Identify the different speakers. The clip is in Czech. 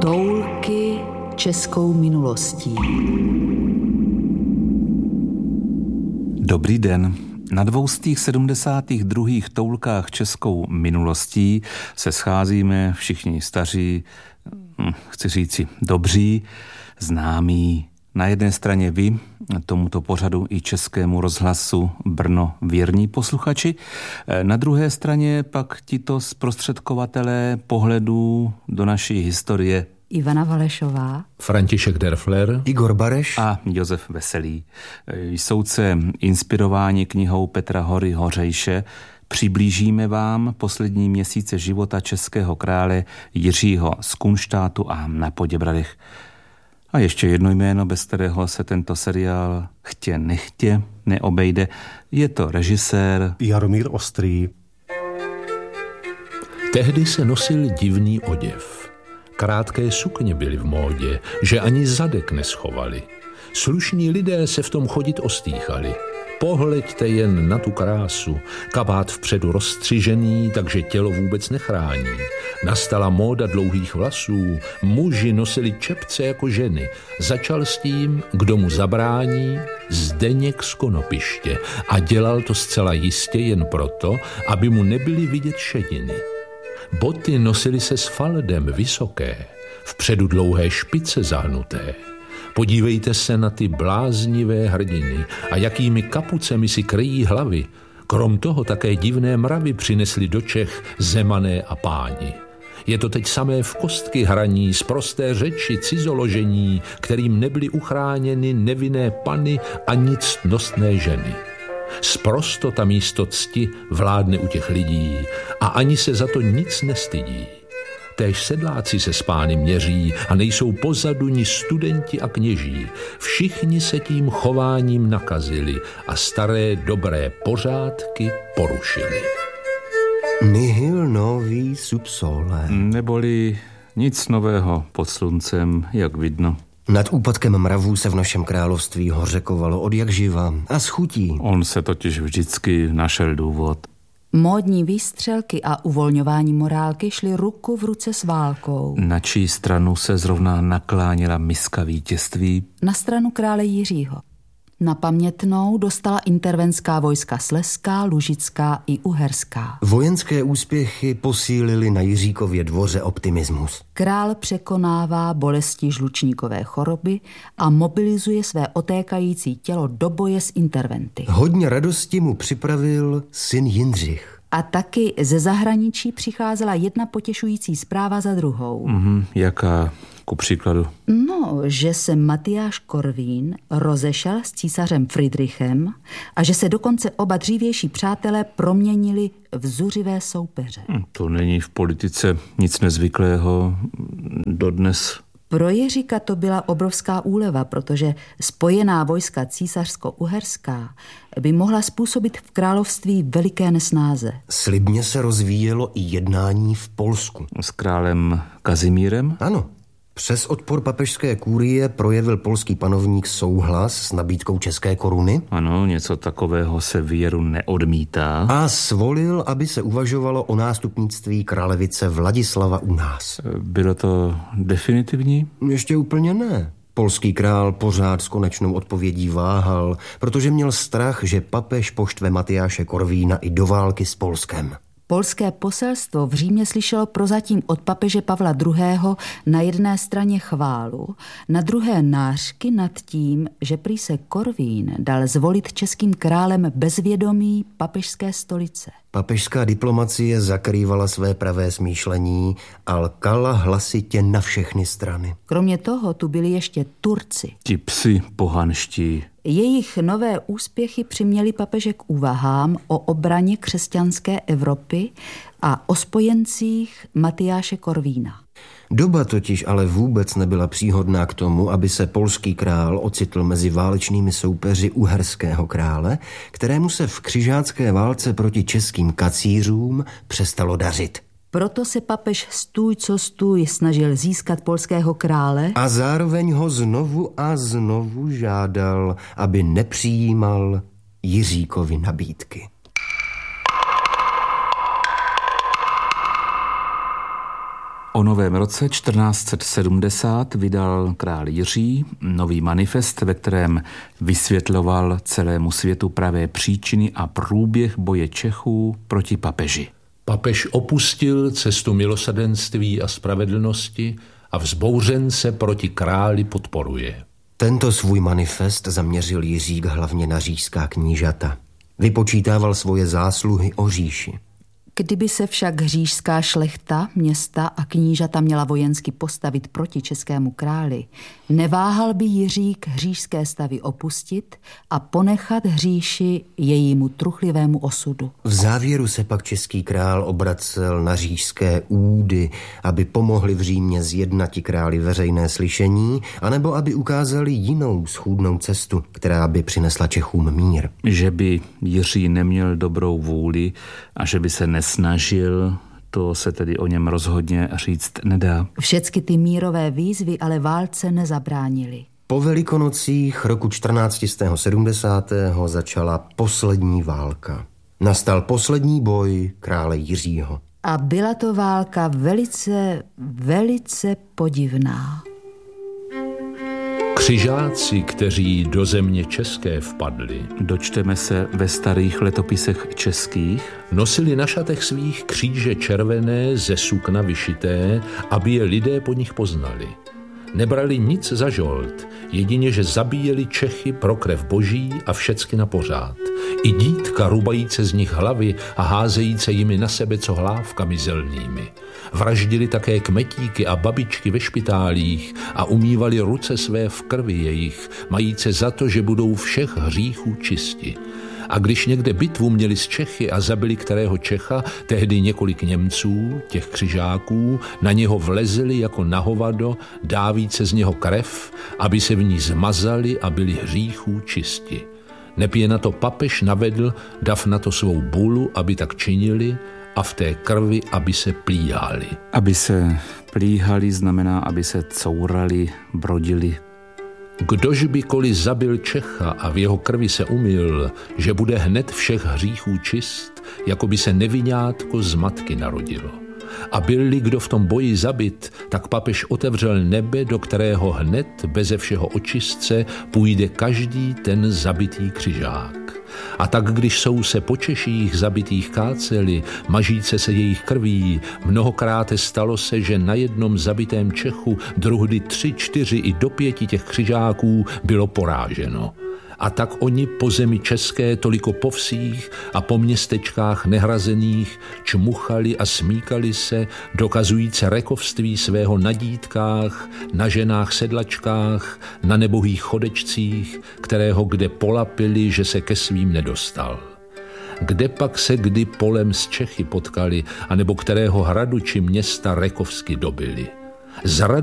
Speaker 1: Toulky českou minulostí.
Speaker 2: Dobrý den. Na 272. toulkách českou minulostí se scházíme všichni staří, chci říci dobří, známí. Na jedné straně vy, tomuto pořadu i Českému rozhlasu Brno věrní posluchači, na druhé straně pak tito zprostředkovatelé pohledů do naší historie
Speaker 1: Ivana Valešová,
Speaker 3: František Derfler,
Speaker 4: Igor Bareš
Speaker 2: a Josef Veselý. Jsou se inspirováni knihou Petra Hory Hořejše. Přiblížíme vám poslední měsíce života českého krále Jiřího z Kunštátu a na Poděbradech. A ještě jedno jméno, bez kterého se tento seriál chtě nechtě neobejde. Je to režisér
Speaker 4: Jaromír Ostrý.
Speaker 3: Tehdy se nosil divný oděv. Krátké sukně byly v módě, že ani zadek neschovali. Slušní lidé se v tom chodit ostýchali. Pohleďte jen na tu krásu, kabát vpředu rozstřižený, takže tělo vůbec nechrání. Nastala móda dlouhých vlasů, muži nosili čepce jako ženy. Začal s tím, kdo mu zabrání, Zdeněk z Konopiště a dělal to zcela jistě jen proto, aby mu nebyly vidět šediny. Boty nosily se s faldem vysoké, vpředu dlouhé špice zahnuté. Podívejte se na ty bláznivé hrdiny a jakými kapucemi si kryjí hlavy. Krom toho také divné mravy přinesli do Čech Zemané a páni. Je to teď samé v kostky hraní, sprosté řeči, cizoložení, kterým nebyly uchráněny nevinné pany ani ctnostné ženy. Sprostota místo cti vládne u těch lidí a ani se za to nic nestydí. Též sedláci se s pány měří a nejsou pozadu ni studenti a kněží. Všichni se tím chováním nakazili a staré dobré pořádky porušili.
Speaker 4: Nihil novi sub sole.
Speaker 2: Neboli nic nového pod sluncem, jak vidno.
Speaker 4: Nad úpadkem mravů se v našem království hořekovalo odjakživa a s chutí.
Speaker 2: On se totiž vždycky našel důvod.
Speaker 1: Módní výstřelky a uvolňování morálky šly ruku v ruce s válkou.
Speaker 2: Na čí stranu se zrovna nakláněla miska vítězství?
Speaker 1: Na stranu krále Jiřího. Na pamětnou dostala interventská vojska slezská, lužická i uherská.
Speaker 4: Vojenské úspěchy posílily na Jiříkově dvoře optimismus.
Speaker 1: Král překonává bolesti žlučníkové choroby a mobilizuje své otékající tělo do boje s interventy.
Speaker 4: Hodně radosti mu připravil syn Jindřich.
Speaker 1: A taky ze zahraničí přicházela jedna potěšující zpráva za druhou.
Speaker 2: Jaká, ku příkladu?
Speaker 1: No, že se Matyáš Korvín rozešel s císařem Fridrichem a že se dokonce oba dřívější přátelé proměnili v zuřivé soupeře.
Speaker 2: To není v politice nic nezvyklého dodnes.
Speaker 1: Pro Jiříka to byla obrovská úleva, protože spojená vojska císařsko-uherská by mohla způsobit v království veliké nesnáze.
Speaker 4: Slibně se rozvíjelo i jednání v Polsku.
Speaker 2: S králem Kazimírem?
Speaker 4: Ano. Přes odpor papežské kurie projevil polský panovník souhlas s nabídkou české koruny.
Speaker 2: Ano, něco takového se věru neodmítá.
Speaker 4: A svolil, aby se uvažovalo o nástupnictví králevice Vladislava u nás.
Speaker 2: Bylo to definitivní?
Speaker 4: Ještě úplně ne. Polský král pořád s konečnou odpovědí váhal, protože měl strach, že papež poštve Matyáše Korvína i do války s Polskem.
Speaker 1: Polské poselstvo v Římě slyšelo prozatím od papeže Pavla II. Na jedné straně chválu, na druhé nářky nad tím, že prý se Korvín dal zvolit českým králem bez vědomí papežské stolice.
Speaker 4: Papežská diplomacie zakrývala své pravé smýšlení a lkala hlasitě na všechny strany.
Speaker 1: Kromě toho tu byli ještě Turci.
Speaker 2: Ti psi pohanští.
Speaker 1: Jejich nové úspěchy přiměly papeže k úvahám o obraně křesťanské Evropy a o spojencích Matyáše Korvína.
Speaker 4: Doba totiž ale vůbec nebyla příhodná k tomu, aby se polský král ocitl mezi válečnými soupeři uherského krále, kterému se v křižácké válce proti českým kacířům přestalo dařit.
Speaker 1: Proto se papež stůj co stůj snažil získat polského krále
Speaker 4: a zároveň ho znovu a znovu žádal, aby nepřijímal Jiříkovy nabídky.
Speaker 2: O novém roce 1470 vydal král Jiří nový manifest, ve kterém vysvětloval celému světu pravé příčiny a průběh boje Čechů proti papeži.
Speaker 3: Papež opustil cestu milosrdenství a spravedlnosti a vzbouřen se proti králi podporuje.
Speaker 4: Tento svůj manifest zaměřil Jiřík hlavně na říšská knížata. Vypočítával svoje zásluhy o říši.
Speaker 1: Kdyby se však říšská šlechta, města a knížata měla vojensky postavit proti českému králi, neváhal by Jiřík říšské stavy opustit a ponechat říši jejímu truchlivému osudu.
Speaker 4: V závěru se pak český král obracel na říšské údy, aby pomohli v Římě zjednati králi veřejné slyšení, anebo aby ukázali jinou schůdnou cestu, která by přinesla Čechům mír.
Speaker 2: Že by Jiří neměl dobrou vůli a že by se nesnažil, to se tedy o něm rozhodně říct nedá.
Speaker 1: Všecky ty mírové výzvy ale válce nezabránily.
Speaker 4: Po Velikonocích roku 1470. začala poslední válka. Nastal poslední boj krále Jiřího.
Speaker 1: A byla to válka velice podivná.
Speaker 3: Křižáci, kteří do země české vpadli,
Speaker 2: dočteme se ve starých letopisech českých,
Speaker 3: nosili na šatech svých kříže červené ze sukna vyšité, aby je lidé po nich poznali. Nebrali nic za žolt, jedině, že zabíjeli Čechy pro krev boží a všecky na pořád. I dítka rubajíce z nich hlavy a házejíce jimi na sebe co hlávkami zelnými. Vraždili také kmetíky a babičky ve špitálích a umývali ruce své v krvi jejich, majíce za to, že budou všech hříchů čisti. A když někde bitvu měli s Čechy a zabili kterého Čecha, tehdy několik Němců, těch křižáků, na něho vlezli jako na hovado, dávíce z něho krev, aby se v ní zmazali a byli hříchů čisti. Neb je na to papež navedl, dav na to svou bulu, aby tak činili, a v té krvi, aby se plíhali.
Speaker 2: Aby se plíhali znamená, aby se courali, brodili.
Speaker 3: Kdož bykoliv zabil Čecha a v jeho krvi se umyl, že bude hned všech hříchů čist, jako by se neviňátko z matky narodilo. A byl-li kdo v tom boji zabit, tak papež otevřel nebe, do kterého hned beze všeho očistce půjde každý ten zabitý křižák. A tak, když jsou se po Češích zabitých káceli, mažíce se jejich krví, mnohokrát stalo se, že na jednom zabitém Čechu druhdy 3, 4 i do 5 těch křižáků bylo poráženo. A tak oni po zemi české toliko po vsích a po městečkách nehrazených čmuchali a smíkali se, dokazujíce rekovství svého na dítkách, na ženách sedlačkách, na nebohých chodečcích, kterého kde polapili, že se ke svým nedostal. Kde pak se kdy polem s Čechy potkali, anebo kterého hradu či města rekovsky dobili.